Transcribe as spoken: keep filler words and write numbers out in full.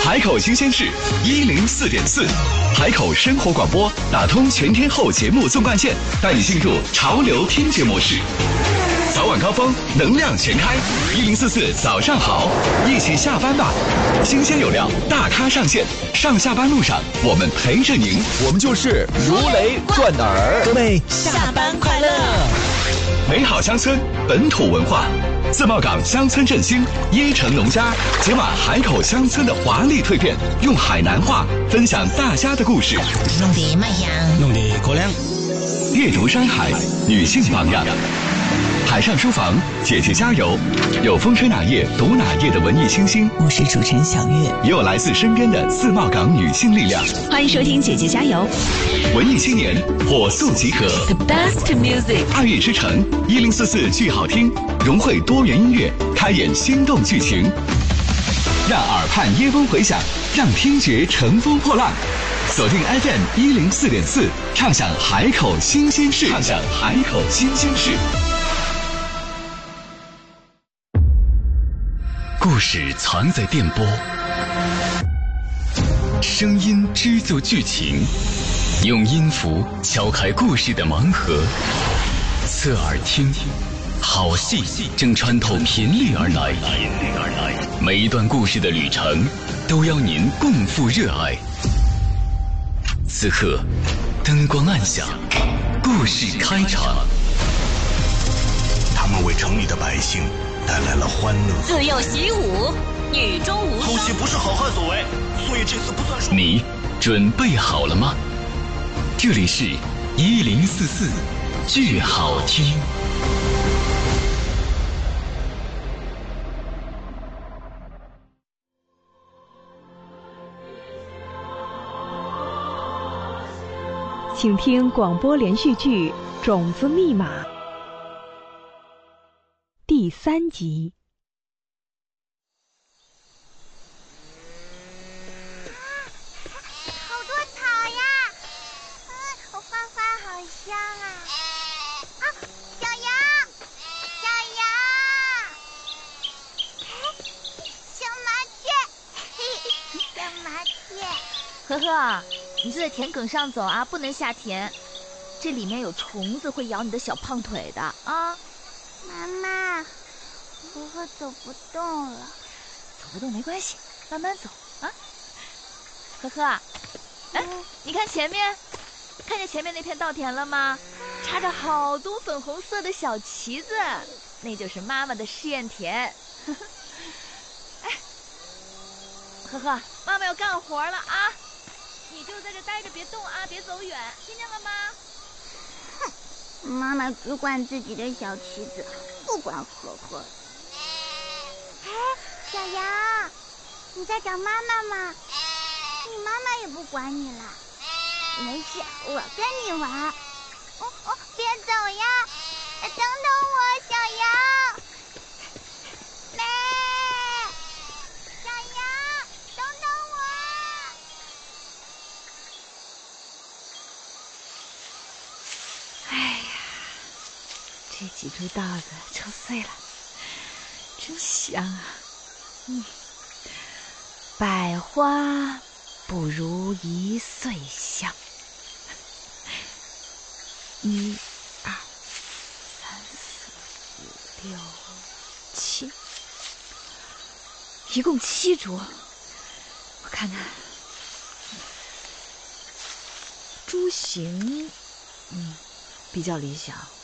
海口新鲜事一零四点四，海口生活广播打通全天候节目纵贯线，带你进入潮流听觉模式。早晚高峰，能量全开，一零四四早上好，一起下班吧。新鲜有料，大咖上线，上下班路上我们陪着您， 我们就是如雷贯耳。 各位下班快乐！ 美好乡村，本土文化。自贸港乡村振兴，椰城农家解码海口乡村的华丽蜕变，用海南话分享大家的故事， 弄得卖香， 弄得过凉。 阅读山海，女性榜样。海上书房，姐姐加油！有风吹哪页读哪页的文艺清新， 我是主持人小月， 也有来自身边的自贸港女性力量。 欢迎收听姐姐加油！ 文艺青年火速集合 ，The best music， 爱乐之城一零四四剧好听，融汇多元音乐，开演心动剧情，让耳畔椰风回响，让听觉乘风破浪。锁定 F M 一零四点四，畅享海口新鲜事，畅享海口新鲜事。故事藏在电波，声音织就剧情，用音符敲开故事的盲盒。侧耳听，好戏正穿透频率而来，每一段故事的旅程都邀您共赴热爱。此刻，灯光暗下，故事开场。 他们为城里的百姓带来了欢乐。 自幼习武，女中无偷袭不是好汉所为，所以这次不算数。 你准备好了吗？这里是一零四四剧好听。 请听广播连续剧《种子密码》第三集。 好多草呀！啊，花花好香啊！啊，小羊，小羊，小麻雀，小麻雀。 呵呵，你就在田埂上走啊，不能下田，这里面有虫子会咬你的小胖腿的啊。 妈妈，哥哥走不动了。 走不动没关系，慢慢走啊。呵呵，哎、嗯，你看前面，看见前面那片稻田了吗？插着好多粉红色的小旗子，那就是妈妈的试验田。呵呵，哎，呵呵，妈妈要干活了啊！你就在这待着，别动啊，别走远，听见了吗？ 哼，妈妈只管自己的小旗子，不管呵呵。哎，小羊，你在找妈妈吗？你妈妈也不管你了。没事，我跟你玩。哦哦，别走呀！等等我，小羊。妹，小羊，等等我。 哎呀，这几株稻子抽碎了，真香啊！嗯，百花不如一岁香。一、二、三、四、五、六、七，一共七株。我看看，株形，嗯，比较理想。